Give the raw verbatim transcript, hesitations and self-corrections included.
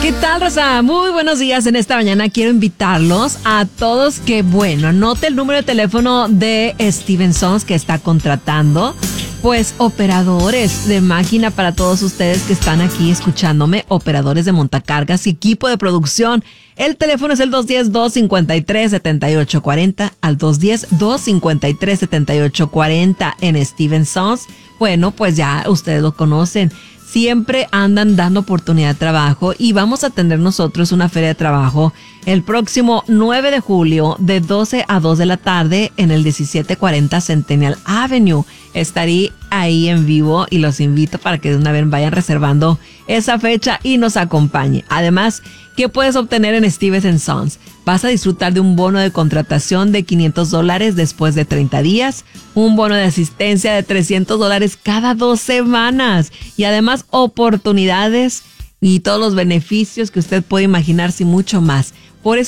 ¿Qué tal, raza? Muy buenos días. En esta mañana quiero invitarlos a todos que, bueno, anote el número de teléfono de Steven Sons que está contratando, pues, operadores de máquina para todos ustedes que están aquí escuchándome, operadores de montacargas y equipo de producción. El teléfono es el dos uno cero, dos cinco tres, siete ocho cuatro cero, al dos uno cero, dos cinco tres, siete ocho cuatro cero en Steven Sons. Bueno, pues ya ustedes lo conocen. Siempre andan dando oportunidad de trabajo y vamos a tener nosotros una feria de trabajo el próximo nueve de julio de doce a dos de la tarde en el diecisiete cuarenta Centennial Avenue. Estaré ahí en vivo y los invito para que de una vez vayan reservando esa fecha y nos acompañe. Además, ¿qué puedes obtener en Steven Sons? Vas a disfrutar de un bono de contratación de quinientos dólares después de treinta días, un bono de asistencia de trescientos dólares cada dos semanas y además oportunidades y todos los beneficios que usted puede imaginarse y mucho más. Por eso